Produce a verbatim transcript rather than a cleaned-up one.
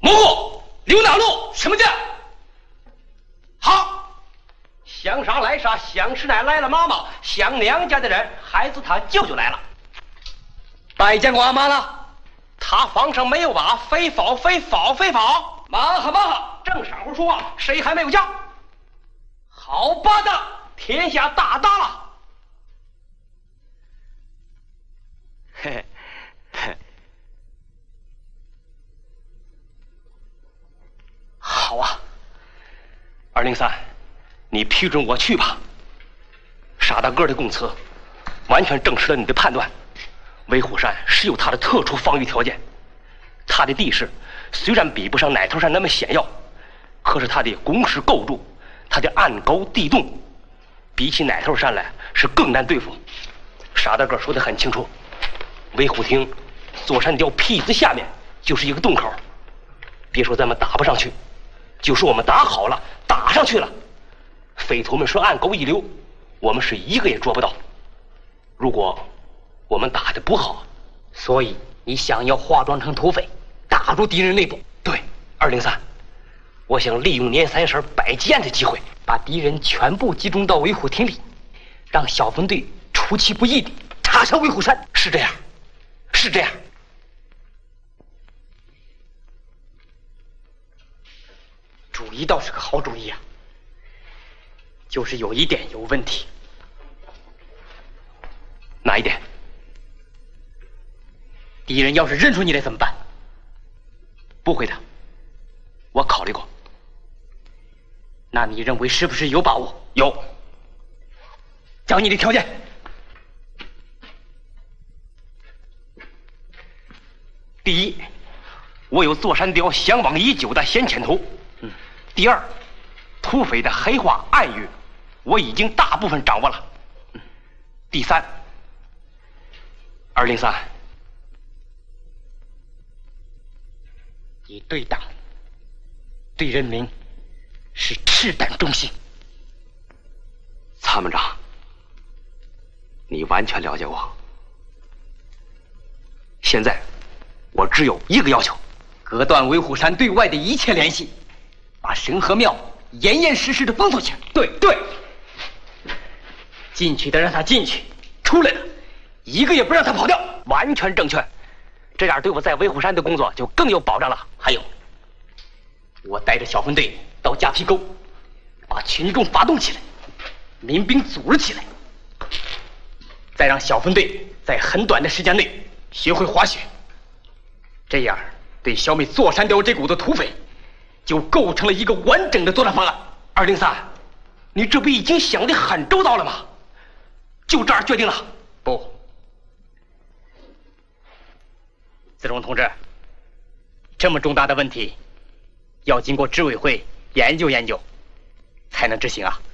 蘑菇，刘南路，什么家？好，想杀来杀，想吃奶来了妈妈，想娘家的人，孩子他舅舅来了。拜见过阿妈了。他房上没有娃，非否非否非否。妈哈妈哈，正晌午说话，谁还没有叫？好巴的，天下大大了。嘿嘿，好啊，二零三，你批准我去吧。沙大个的供词，完全证实了你的判断。威虎山是有它的特殊防御条件，它的地势虽然比不上奶头山那么险要，可是它的工事构筑，它的暗沟地洞，比起奶头山来是更难对付。沙大个说得很清楚，威虎亭座山雕坯子下面就是一个洞口，别说咱们打不上去，就是我们打好了，打上去了，匪徒们说暗沟一流，我们是一个也捉不到。如果我们打得不好， 所以你想要化妆成土匪，打入敌人内部。 对，二零三，我想利用年三十摆剑的机会， 把敌人全部集中到威虎亭里，让小分队出其不意地插上威虎山。 是这样，是这样。 主意倒是个好主意啊，就是有一点有问题。 哪一点？ 敌人要是认出你来怎么办？ 不会的，我考虑过。 那你认为是不是有把握？ 有。 讲你的条件。 第一，我有座山雕向往已久的先遣图。嗯。第二，土匪的黑话暗语，我已经大部分掌握了。嗯。第三，二零三。 你对党、对人民是赤胆忠心。 参谋长，你完全了解我。现在我只有一个要求： 隔断威虎山对外的一切联系，把神和庙严严实实的封锁起来。 对对， 进去的让他进去，出来的一个也不让他跑掉。 完全正确。这样对我在威虎山的工作就更有保障了。 还有，我带着小分队到夹皮沟，把群众发动起来，民兵组织起来，再让小分队在很短的时间内学会滑雪。这样，对消灭座山雕这股子土匪，就构成了一个完整的作战方案。 二零三，你这不已经想得很周到了吗？就这样决定了？ 不。子荣同志，这么重大的问题，要经过执委会研究研究，才能执行啊。